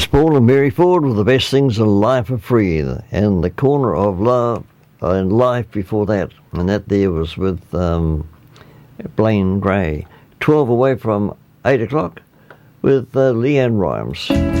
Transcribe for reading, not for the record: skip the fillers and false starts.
Paul and Mary Ford with The Best Things in Life Are Free, and The Corner of Love and Life before that. And that there was with Blaine Gray. 12 away from 8 o'clock with Leanne Rhymes.